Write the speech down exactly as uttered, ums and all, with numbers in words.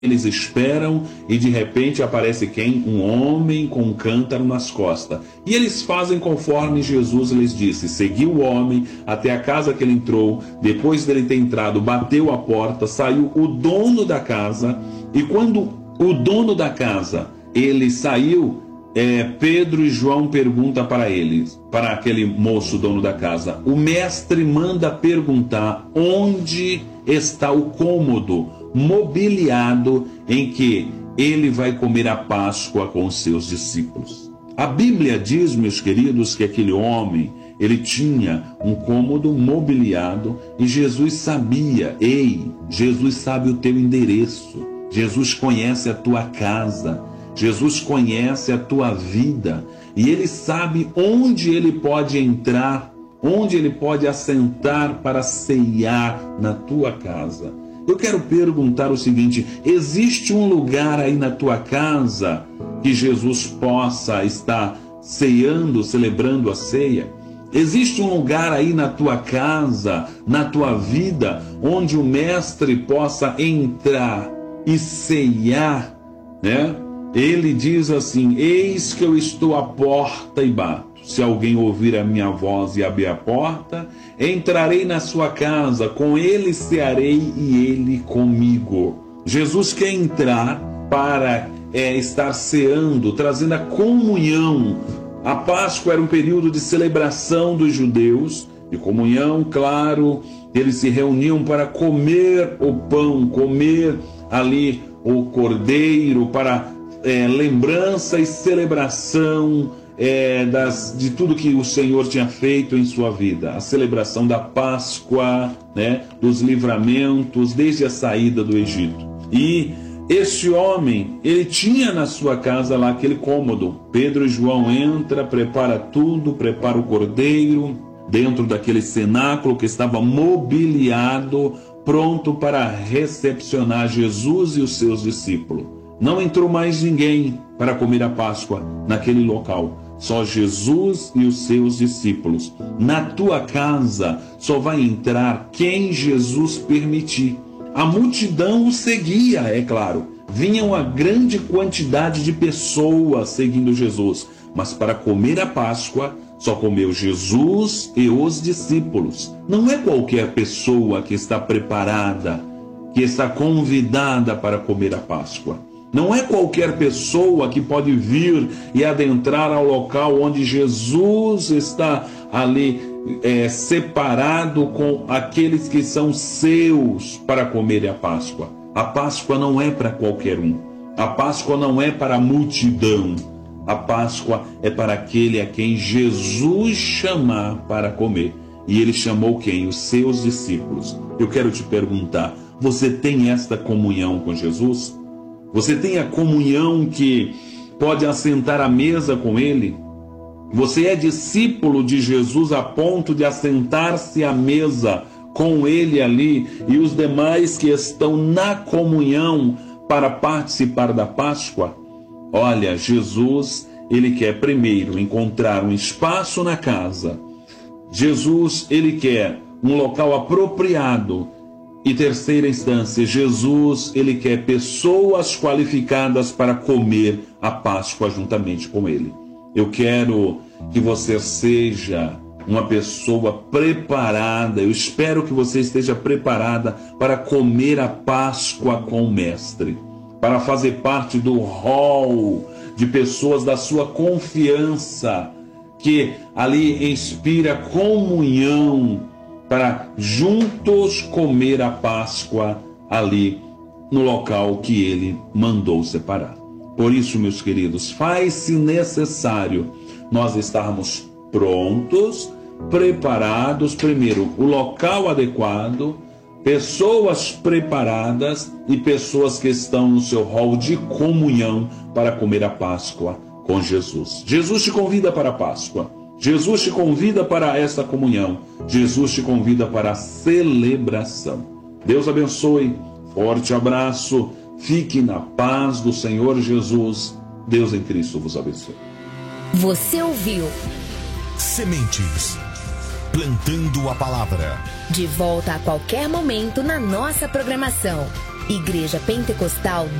Eles esperam e de repente aparece quem? Um homem com um cântaro nas costas. E eles fazem conforme Jesus lhes disse. Seguiu o homem até a casa que ele entrou. Depois dele ter entrado, bateu a porta, saiu o dono da casa. E quando o dono da casa, ele saiu, é, Pedro e João perguntam para eles, para aquele moço dono da casa. O mestre manda perguntar onde está o cômodo mobiliado em que ele vai comer a Páscoa com os seus discípulos. A Bíblia diz, meus queridos, que aquele homem, ele tinha um cômodo mobiliado e Jesus sabia, ei, Jesus sabe o teu endereço, Jesus conhece a tua casa, Jesus conhece a tua vida e ele sabe onde ele pode entrar, onde ele pode assentar para ceiar na tua casa. Eu quero perguntar o seguinte: existe um lugar aí na tua casa que Jesus possa estar ceando, celebrando a ceia? Existe um lugar aí na tua casa, na tua vida, onde o mestre possa entrar e ceiar, né? Ele diz assim: eis que eu estou à porta e bato. Se alguém ouvir a minha voz e abrir a porta, entrarei na sua casa, com ele cearei e ele comigo. Jesus quer entrar para é, estar ceando, trazendo a comunhão. A Páscoa era um período de celebração dos judeus, de comunhão, claro. Eles se reuniam para comer o pão, comer ali o cordeiro, para é, lembrança e celebração É, das, de tudo que o Senhor tinha feito em sua vida, a celebração da Páscoa, né, dos livramentos, desde a saída do Egito. E este homem, ele tinha na sua casa lá aquele cômodo. Pedro e João entra, prepara tudo, prepara o cordeiro, dentro daquele cenáculo que estava mobiliado, pronto para recepcionar Jesus e os seus discípulos. Não entrou mais ninguém para comer a Páscoa naquele local. Só Jesus e os seus discípulos. Na tua casa só vai entrar quem Jesus permitir. A multidão o seguia, é claro. Vinha uma grande quantidade de pessoas seguindo Jesus. Mas para comer a Páscoa, só comeu Jesus e os discípulos. Não é qualquer pessoa que está preparada, que está convidada para comer a Páscoa. Não é qualquer pessoa que pode vir e adentrar ao local onde Jesus está ali é, separado com aqueles que são seus para comer a Páscoa. A Páscoa não é para qualquer um. A Páscoa não é para a multidão. A Páscoa é para aquele a quem Jesus chamar para comer. E ele chamou quem? Os seus discípulos. Eu quero te perguntar, você tem esta comunhão com Jesus? Você tem a comunhão que pode assentar à mesa com ele? Você é discípulo de Jesus a ponto de assentar-se à mesa com ele ali e os demais que estão na comunhão para participar da Páscoa? Olha, Jesus, ele quer primeiro encontrar um espaço na casa. Jesus, ele quer um local apropriado. E terceira instância, Jesus, ele quer pessoas qualificadas para comer a Páscoa juntamente com ele. Eu quero que você seja uma pessoa preparada, eu espero que você esteja preparada para comer a Páscoa com o Mestre, para fazer parte do hall de pessoas da sua confiança, que ali inspira comunhão, para juntos comer a Páscoa ali no local que ele mandou separar. Por isso, meus queridos, faz-se necessário nós estarmos prontos, preparados, primeiro, o local adequado, pessoas preparadas e pessoas que estão no seu hall de comunhão para comer a Páscoa com Jesus. Jesus te convida para a Páscoa. Jesus te convida para essa comunhão. Jesus te convida para a celebração. Deus abençoe. Forte abraço. Fique na paz do Senhor Jesus. Deus em Cristo vos abençoe. Você ouviu Sementes, plantando a palavra. De volta a qualquer momento na nossa programação. Igreja Pentecostal